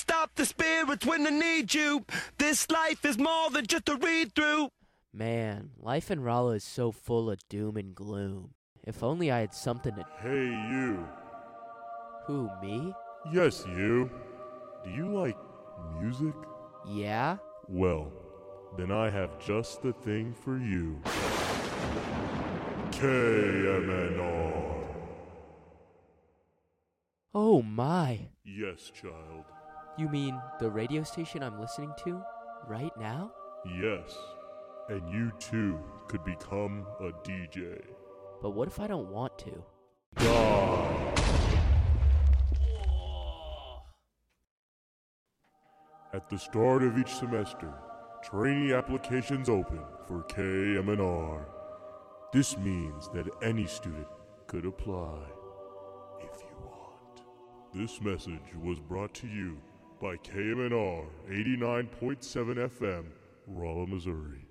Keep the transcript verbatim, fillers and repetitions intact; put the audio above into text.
stop the spirits when they need you. This life is more than just a read-through. Man, life in Rolla is so full of doom and gloom. If only I had something to... Hey, you. Who, me? Yes, you. Do you like music? Yeah? Well, then I have just the thing for you. K M N R. Oh my. Yes, child. You mean the radio station I'm listening to right now? Yes. And you too could become a D J. But what if I don't want to? Die. At the start of each semester, trainee applications open for K M N R. This means that any student could apply if you want. This message was brought to you by K M N R eighty-nine point seven F M, Rolla, Missouri.